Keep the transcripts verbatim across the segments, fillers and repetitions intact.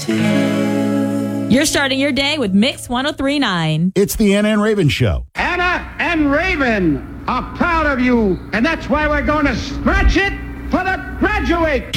to you. You're starting your day with Mix one oh three point nine. It's the Anna and Raven Show. Anna and Raven are proud of you, and that's why we're going to scratch it for the graduate.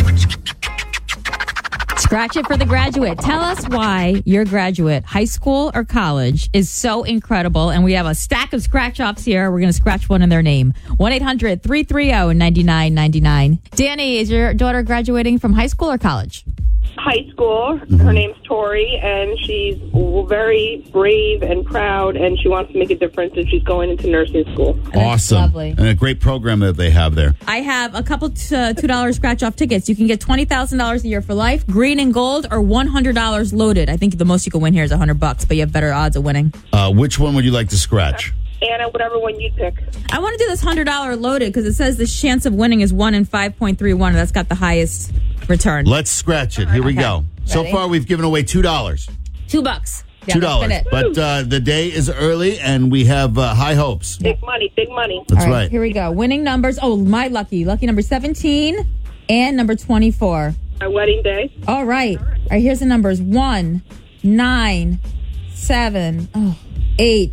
Scratch it for the graduate. Tell us why your graduate, high school or college, is so incredible. And we have a stack of scratch-offs here. We're going to scratch one in their name. one eight hundred three three zero nine nine nine nine. Danny, is your daughter graduating from high school or college? High school. Mm-hmm. Her name's Tori, and she's very brave and proud, and she wants to make a difference, and she's going into nursing school. Awesome. Lovely. And a great program that they have there. I have a couple t- uh, two dollars scratch-off tickets. You can get twenty thousand dollars a year for life, green and gold, or one hundred dollars loaded. I think the most you can win here is one hundred bucks, but you have better odds of winning. Uh, which one would you like to scratch? Anna, whatever one you pick. I want to do this one hundred dollars loaded because it says the chance of winning is one in five point three one. That's got the highest return. Let's scratch it. Here we Okay. go. So Ready? far, we've given away two dollars. Two bucks. Yeah, two let's dollars. spin it. But uh, the day is early, and we have uh, high hopes. Big money, big money. That's All right, right. here we go. Winning numbers. Oh, my lucky. Lucky number seventeen and number twenty-four. My wedding day. All right. All right, here's the numbers. one, nine, seven, oh, eight,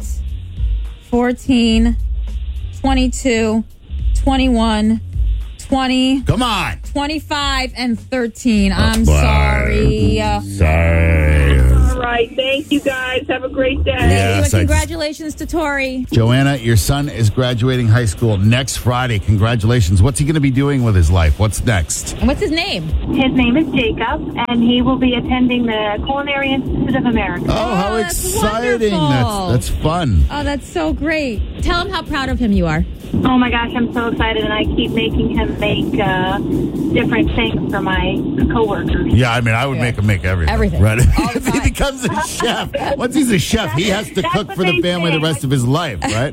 fourteen, twenty-two, twenty-one, twenty, Come on. twenty-five, and thirteen. I'm Bye. sorry. Uh, Sorry. All right, thank you guys. Have a great day. Thank Yes, you, and I- congratulations to Tori. Joanna, your son is graduating high school next Friday. Congratulations. What's he going to be doing with his life? What's next? And what's his name? His name is Jacob, and he will be attending the Culinary Institute of America. Oh, how Oh, that's exciting. wonderful. That's that's fun. Oh, that's so great. Tell him how proud of him you are. Oh my gosh, I'm so excited, and I keep making him make uh, different things for my coworkers. Yeah, I mean, I would make him make everything. Everything. Right? All the If he time. becomes a chef. Once he's a chef, he has to That's cook what for the they family say. the rest of his life, right?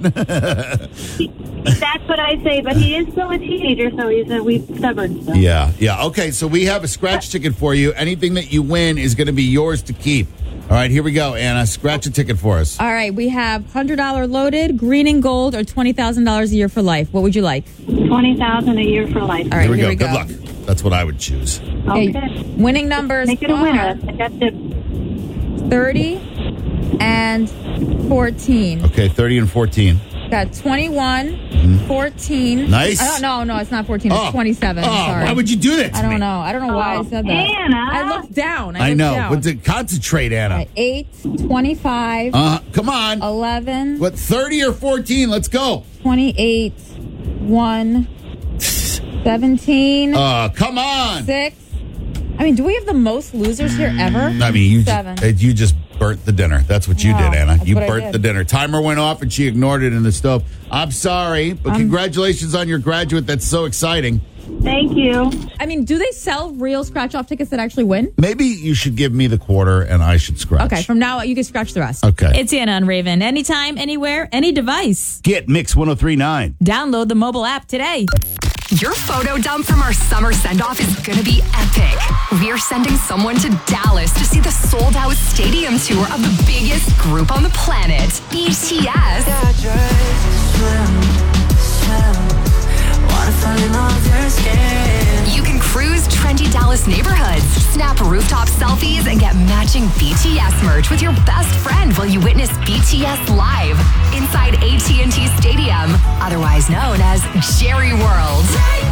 That's what I say, but he is still a teenager, so he's a wee stubborn still. Yeah, yeah. Okay, so we have a scratch ticket for you. Anything that you win is going to be yours to keep. All right, here we go, Anna. Scratch a ticket for us. All right, we have one hundred dollars loaded, green and gold, or twenty thousand dollars a year for life. What would you like? twenty thousand dollars a year for life. All right, Here we here go. we Good go. luck. That's what I would choose. Okay. Okay, winning numbers Make it a are winner. That's it. thirty and fourteen. Okay, thirty and fourteen. Got twenty-one, fourteen. Nice. I don't, no, no, it's not fourteen. It's Oh. twenty-seven. Oh, Sorry. why would you do that to I don't me? know. I don't know why I said that. Anna. I looked down. I, I looked know. Down. But to concentrate, Anna. All right, eight, twenty-five, Uh, come on. eleven, What, thirty or fourteen? Let's go. twenty-eight, one, seventeen, Uh, come on. six. I mean, do we have the most losers here ever? I mean, you Seven. just, uh, you just burnt the dinner. That's what you Wow, did, Anna. that's You what I burnt did. the dinner. Timer went off and she ignored it in the stove. I'm sorry, but congratulations on your graduate. That's so exciting. Thank you. I mean, do they sell real scratch-off tickets that actually win? Maybe you should give me the quarter and I should scratch. Okay, from now on, you can scratch the rest. Okay. It's Anna and Raven. Anytime, anywhere, any device. Get Mix one oh three point nine. Download the mobile app today. Your photo dump from our summer send-off is going to be epic. We're sending someone to Dallas to see the sold-out stadium tour of the biggest group on the planet, B T S. You can cruise trendy Dallas neighborhoods, snap rooftop selfies, and get matching B T S merch with your best friend while you witness B T S live inside A T and T Stadium, otherwise known as Jerry World.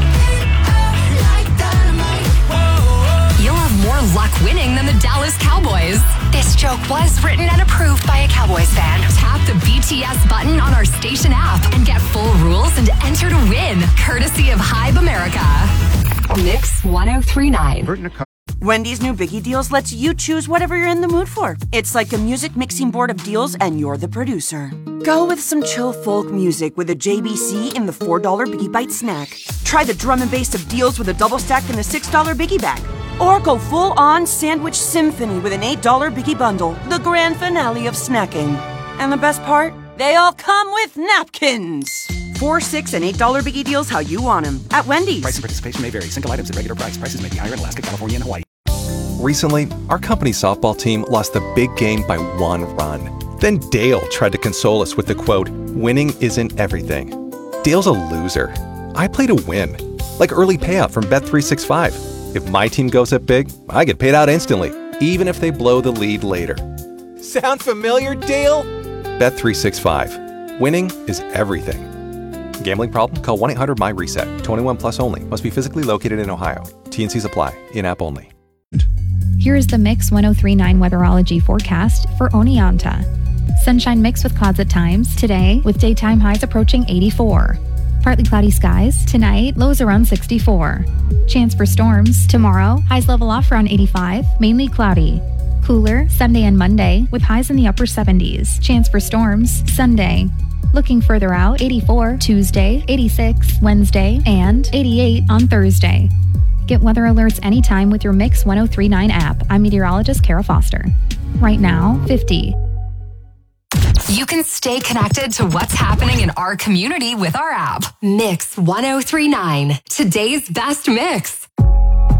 You'll have more luck winning than the Dallas Cowboys. This joke was written and approved by a Cowboys fan. Tap the B T S button on our station app and get full rules and enter to win, courtesy of Hybe America. Mix one oh three point nine. Wendy's new Biggie Deals lets you choose whatever you're in the mood for. It's like a music mixing board of deals, and you're the producer. Go with some chill folk music with a J B C in the four dollar Biggie Bite snack. Try the drum and bass of deals with a double stack in the six dollar Biggie Bag. Or go full-on sandwich symphony with an eight dollar Biggie Bundle, the grand finale of snacking. And the best part? They all come with napkins. Four, six, and eight dollar Biggie Deals how you want them at Wendy's. Price and participation may vary. Single items at regular price. Prices may be higher in Alaska, California, and Hawaii. Recently, our company softball team lost the big game by one run. Then Dale tried to console us with the quote, "Winning isn't everything." Dale's a loser. I play to win, like early payout from Bet three sixty-five. If my team goes up big, I get paid out instantly. even if they blow the lead later. Sound familiar, Dale? Bet three sixty-five. Winning is everything. Gambling problem? Call one eight hundred M Y reset. twenty-one plus only. Must be physically located in Ohio. T and C's apply. In-app only. Here is the Mix ten thirty-nine weatherology forecast for Oneonta. Sunshine mixed with clouds at times today, with daytime highs approaching eighty-four. Partly cloudy skies tonight, lows around sixty-four. Chance for storms tomorrow, highs level off around eighty-five, mainly cloudy. Cooler Sunday and Monday, with highs in the upper seventies. Chance for storms Sunday. Looking further out, eighty-four Tuesday, eighty-six Wednesday, and eighty-eight on Thursday. Get weather alerts anytime with your Mix ten thirty-nine app. I'm meteorologist Kara Foster. Right now, fifty. You can stay connected to what's happening in our community with our app. Mix ten thirty-nine. Today's best mix.